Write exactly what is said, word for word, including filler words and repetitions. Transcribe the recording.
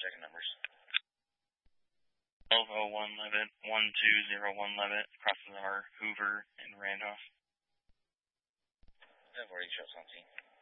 checking numbers. twelve oh one Levitt, one two zero one Levitt, crosses our Hoover and Randolph. I have already shows on scene.